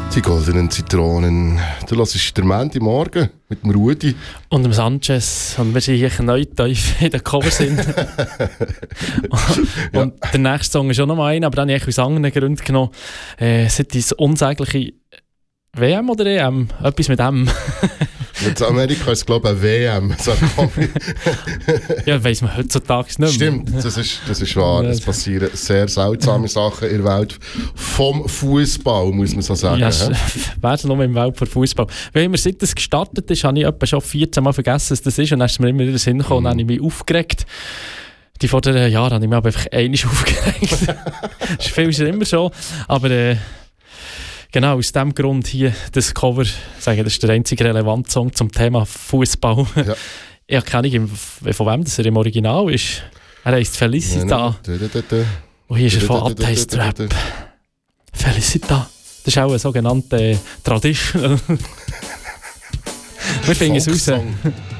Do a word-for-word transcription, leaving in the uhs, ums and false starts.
Die goldenen Zitronen. Du hörst den Montagmorgen mit dem Rudi. Und dem Sanchez. Und wir sind hier erneut tief in den Cover sind. Ja. Und der nächste Song ist auch noch mal einer, aber dann habe ich aus anderen Gründen genommen. Äh, es hat diese unsägliche W M oder E M? Etwas mit M. In Amerika ist es, glaube ich, eine W M. So Ja, weiss man heutzutage nicht mehr. Stimmt, das ist, das ist wahr. Es passieren sehr seltsame Sachen in der Welt vom Fußball, muss man so sagen. Ja, wär's noch im Welt vor Fußball. Weil immer seit das gestartet ist, habe ich etwa schon vierzehn Mal vergessen, was das ist. Und dann ist mir immer in den Sinn gekommen, und dann habe ich mich aufgeregt. Die vorderen Jahre habe ich mich aber einfach einmal aufgeregt. Das ist viel immer so. Aber äh, genau, aus diesem Grund hier das Cover, sagen, das ist der einzige relevante Song zum Thema Fußball. Ja. Ich habe keine Ahnung, von wem das er im Original ist. Er heisst Felicita. Und hier ist er von Atheist Rap. Felicita. Das ist auch ein sogenannter Traditional. Wir finden es raus.